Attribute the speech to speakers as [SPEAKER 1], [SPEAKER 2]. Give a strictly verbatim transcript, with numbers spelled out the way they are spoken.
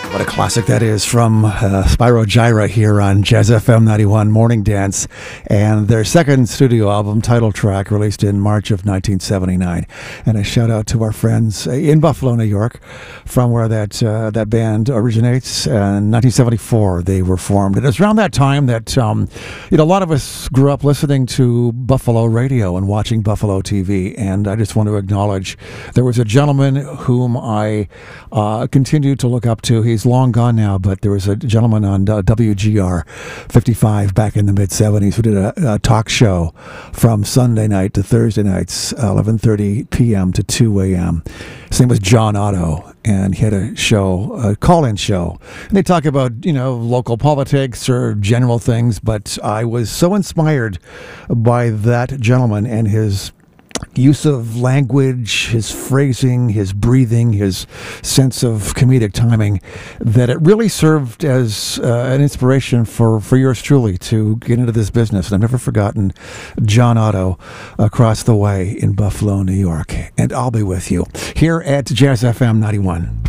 [SPEAKER 1] What a classic that is from uh, Spyro Gyra here on Jazz F M ninety-one Morning Dance, and their second studio album, title track, released in March of nineteen seventy-nine. And a shout out to our friends in Buffalo, New York, from where that uh, that band originates. Uh, in nineteen seventy-four, they were formed. And it was around that time that um, you know a lot of us grew up listening to Buffalo radio and watching Buffalo T V. And I just want to acknowledge there was a gentleman whom I uh, continue to look up to. He's long gone now, but there was a gentleman on uh, W G R fifty-five back in the mid seventies who did a, a talk show from Sunday night to Thursday nights, eleven thirty p.m. to two a.m. His name was John Otto, and he had a show, a call-in show. And they talk about, you know, local politics or general things, but I was so inspired by that gentleman and his use of language, his phrasing, his breathing, his sense of comedic timing, that it really served as uh, an inspiration for, for yours truly to get into this business. And I've never forgotten John Otto across the way in Buffalo, New York. And I'll be with you here at Jazz F M ninety-one.